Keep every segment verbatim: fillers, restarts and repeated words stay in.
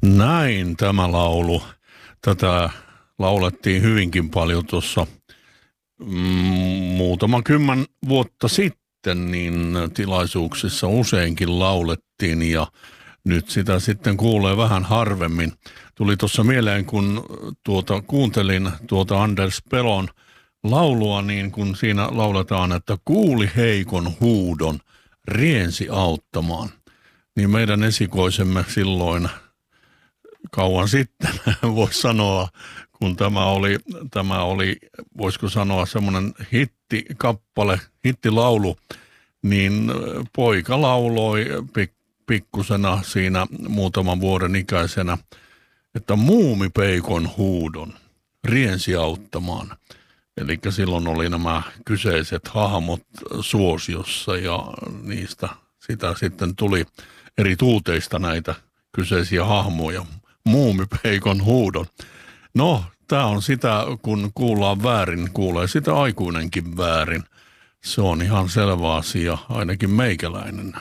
Näin tämä laulu. Tätä laulettiin hyvinkin paljon tuossa mm, muutama kymmen vuotta sitten, niin tilaisuuksissa useinkin laulettiin ja nyt sitä sitten kuulee vähän harvemmin. Tuli tuossa mieleen, kun tuota, kuuntelin tuota Anders Pelon laulua, niin kun siinä lauletaan, että kuuli heikon huudon, riensi auttamaan, niin meidän esikoisemme silloin kauan sitten, voisi sanoa, kun tämä oli, tämä oli, voisiko sanoa semmoinen hittikappale, hittilaulu, niin poika lauloi pik, pikkusena siinä muutaman vuoden ikäisenä, että muumipeikon huudon riensi auttamaan. Eli silloin oli nämä kyseiset hahmot suosiossa ja niistä sitä sitten tuli eri tuuteista näitä kyseisiä hahmoja. Muumipeikon huudon. No, tämä on sitä, kun kuullaan väärin, kuulee sitä aikuinenkin väärin. Se on ihan selvä asia, ainakin meikäläinen.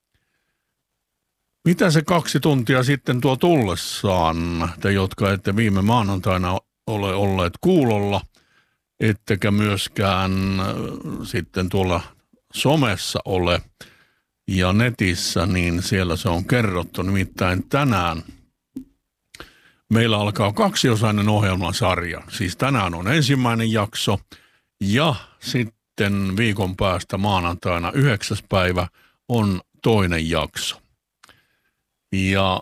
Mitä se kaksi tuntia sitten tuo tullessaan, te jotka ette viime maanantaina ole olleet kuulolla, ettekä myöskään sitten tuolla somessa ole ja netissä, niin siellä se on kerrottu. Nimittäin tänään meillä alkaa kaksiosainen ohjelmasarja. Siis tänään on ensimmäinen jakso ja sitten viikon päästä maanantaina yhdeksäs päivä on toinen jakso. Ja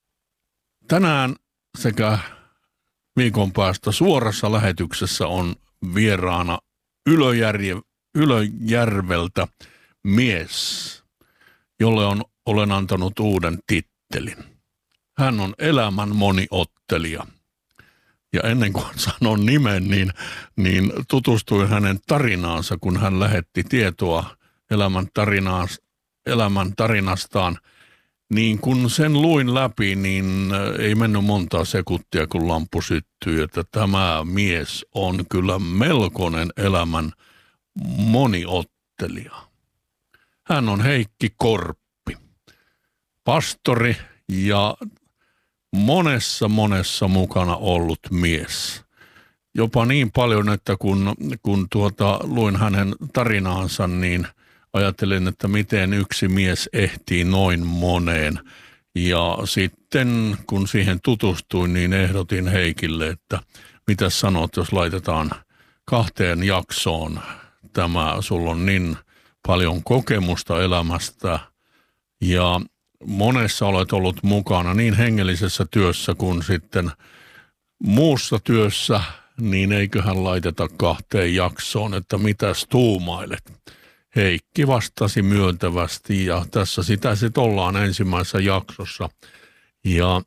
tänään sekä viikon päästä suorassa lähetyksessä on vieraana Ylöjärje, Ylöjärveltä mies, jolle on, olen antanut uuden tittelin. Hän on elämän moniottelija. Ja ennen kuin sanon nimen, niin, niin tutustuin hänen tarinaansa, kun hän lähetti tietoa elämän, elämän tarinastaan. Niin kun sen luin läpi, niin ei mennyt montaa sekuntia, kun lampu syttyi, että tämä mies on kyllä melkoinen elämän moniottelija. Hän on Heikki Korppi, pastori ja monessa monessa mukana ollut mies. Jopa niin paljon, että kun, kun tuota, luin hänen tarinaansa, niin ajattelin, että miten yksi mies ehtii noin moneen. Ja sitten kun siihen tutustuin, niin ehdotin Heikille, että mitä sanot, jos laitetaan kahteen jaksoon tämä, sulla on niin paljon kokemusta elämästä ja monessa olet ollut mukana niin hengellisessä työssä kuin sitten muussa työssä, niin eiköhän laiteta kahteen jaksoon, että mitäs tuumailet. Heikki vastasi myöntävästi ja tässä sitä sitten ollaan ensimmäisessä jaksossa. Ja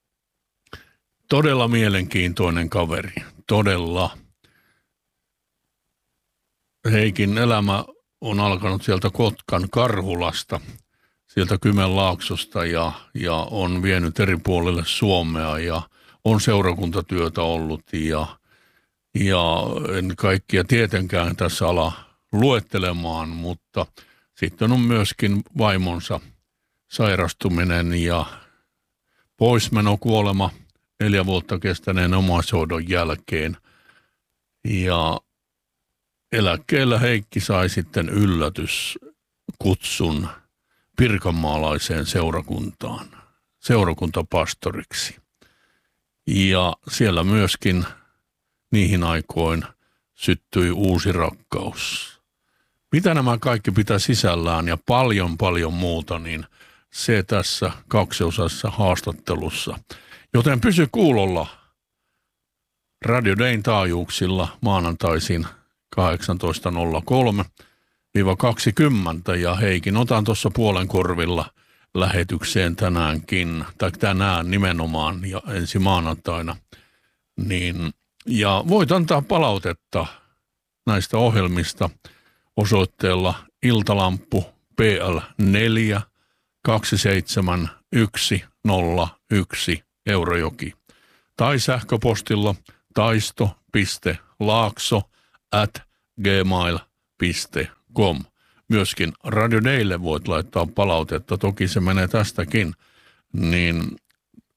todella mielenkiintoinen kaveri, todella. Heikin elämä on alkanut sieltä Kotkan Karhulasta, sieltä Kymenlaaksosta ja, ja on vienyt eri puolille Suomea ja on seurakuntatyötä ollut ja, ja en kaikkia tietenkään tässä ala luettelemaan, mutta sitten on myöskin vaimonsa sairastuminen ja poismeno kuolema neljä vuotta kestäneen omaishoidon jälkeen. Ja eläkkeellä Heikki sai sitten yllätyskutsun pirkanmaalaiseen seurakuntaan, seurakuntapastoriksi. Ja siellä myöskin niihin aikoin syttyi uusi rakkaus. Mitä nämä kaikki pitää sisällään ja paljon paljon muuta, niin se tässä kaksiosaisessa haastattelussa. Joten pysy kuulolla Radio Dayn taajuuksilla maanantaisin kahdeksantoista nolla kolme kaksikymmentä ja Heikin otan tuossa puolen korvilla lähetykseen tänäänkin, tai tänään nimenomaan ja ensi maanantaina. Niin, ja voit antaa palautetta näistä ohjelmista osoitteella iltalamppu P L neljä kaksi seitsemän yksi nolla yksi Eurajoki tai sähköpostilla taisto piste laakso at gmail piste com. Myöskin Radio Daylle voit laittaa palautetta, toki se menee tästäkin, niin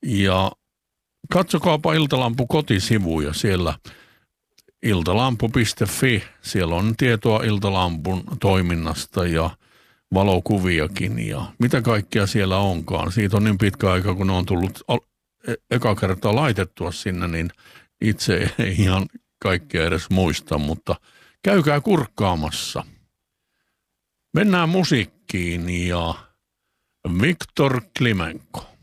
Ja katsokaapa Iltalampu kotisivuja siellä iltalampu piste fi. Siellä on tietoa Iltalampun toiminnasta ja valokuviakin ja mitä kaikkea siellä onkaan. Siitä on niin pitkä aika, kun ne on tullut eka kertaa laitettua sinne, niin itse ei ihan kaikkea edes muista, mutta käykää kurkkaamassa. Mennään musiikkiin ja Viktor Klimenko.